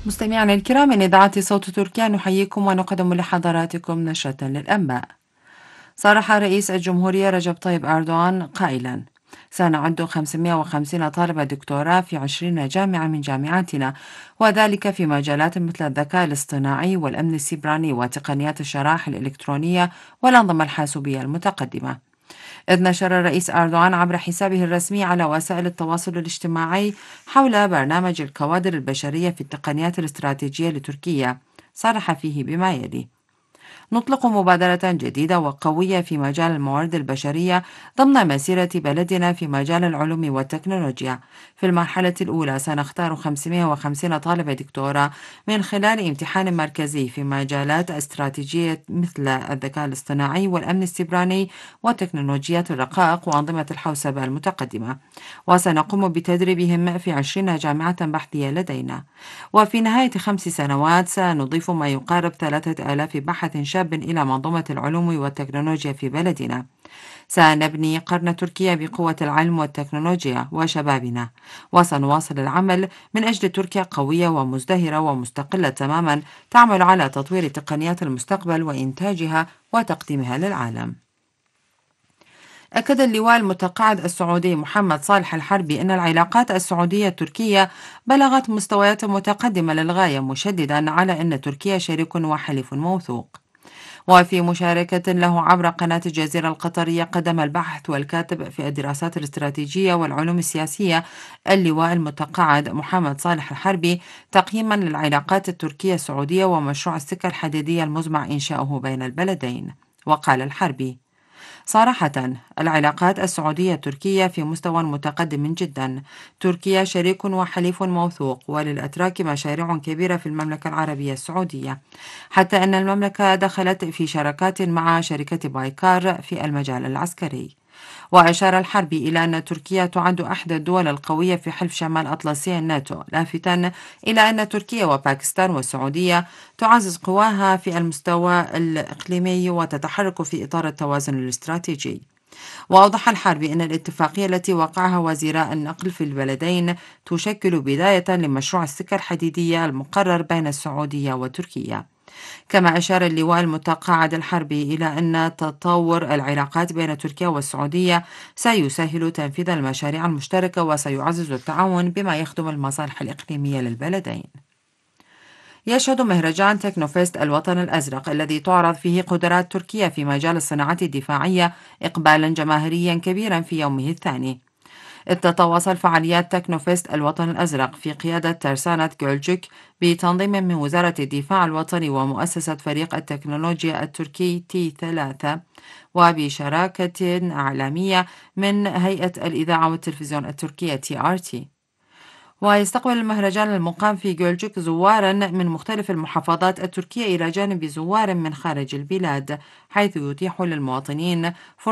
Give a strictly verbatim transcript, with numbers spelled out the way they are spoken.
مستمعينا الكرام، من إذاعة صوت تركيا نحييكم ونقدم لحضراتكم نشرة للأنباء. صرح رئيس الجمهورية رجب طيب أردوغان قائلا: سنعد خمسمائة وخمسين طالب دكتوراه في عشرين جامعة من جامعاتنا، وذلك في مجالات مثل الذكاء الاصطناعي والأمن السيبراني وتقنيات الشرائح الإلكترونية والأنظمة الحاسوبية المتقدمة. إذ نشر الرئيس أردوغان عبر حسابه الرسمي على وسائل التواصل الاجتماعي حول برنامج الكوادر البشرية في التقنيات الاستراتيجية لتركيا، صرح فيه بما يلي: نطلق مبادرة جديدة وقوية في مجال الموارد البشرية ضمن مسيرة بلدنا في مجال العلوم والتكنولوجيا. في المرحلة الأولى سنختار خمسمائة وخمسين طالب دكتوراه من خلال امتحان مركزي في مجالات استراتيجية مثل الذكاء الاصطناعي والأمن السيبراني وتكنولوجيات الرقائق وأنظمة الحوسبة المتقدمة، وسنقوم بتدريبهم في عشرين جامعة بحثية لدينا. وفي نهاية خمس سنوات سنضيف ما يقارب ثلاثة آلاف باحث شاب إلى منظومة العلوم والتكنولوجيا في بلدنا. سنبني قرن تركيا بقوة العلم والتكنولوجيا وشبابنا، وسنواصل العمل من أجل تركيا قوية ومزدهرة ومستقلة تماما، تعمل على تطوير تقنيات المستقبل وإنتاجها وتقديمها للعالم. أكد اللواء المتقاعد السعودي محمد صالح الحربي أن العلاقات السعودية التركية بلغت مستويات متقدمة للغاية، مشددا على أن تركيا شريك وحليف موثوق. وفي مشاركة له عبر قناة الجزيرة القطرية، قدم الباحث والكاتب في الدراسات الاستراتيجية والعلوم السياسية اللواء المتقاعد محمد صالح الحربي تقييما للعلاقات التركية السعودية ومشروع السكة الحديدية المزمع إنشاؤه بين البلدين. وقال الحربي: صراحة، العلاقات السعودية التركية في مستوى متقدم جدا. تركيا شريك وحليف موثوق، وللأتراك مشاريع كبيرة في المملكة العربية السعودية، حتى أن المملكة دخلت في شراكات مع شركة بايكار في المجال العسكري. وأشار الحربي إلى أن تركيا تعد أحد الدول القوية في حلف شمال أطلسي الناتو، لافتا إلى أن تركيا وباكستان والسعودية تعزز قواها في المستوى الإقليمي وتتحرك في إطار التوازن الاستراتيجي. وأوضح الحربي أن الاتفاقية التي وقعها وزيراء النقل في البلدين تشكل بداية لمشروع السكة الحديدية المقرر بين السعودية وتركيا. كما أشار اللواء المتقاعد الحربي إلى أن تطور العلاقات بين تركيا والسعودية سيسهل تنفيذ المشاريع المشتركة وسيعزز التعاون بما يخدم المصالح الإقليمية للبلدين. يشهد مهرجان تكنوفيست الوطن الأزرق الذي تعرض فيه قدرات تركيا في مجال الصناعات الدفاعية إقبالا جماهيريا كبيرا في يومه الثاني. إذ تتواصل فعاليات تكنوفيست الوطن الأزرق في قيادة ترسانة جولجوك بتنظيم من وزارة الدفاع الوطني ومؤسسة فريق التكنولوجيا التركي تي ثلاثة، وبشراكة إعلامية من هيئة الإذاعة والتلفزيون التركية تي آر تي. ويستقبل المهرجان المقام في جولجوك زوارا من مختلف المحافظات التركية إلى جانب زوار من خارج البلاد، حيث يتيح للمواطنين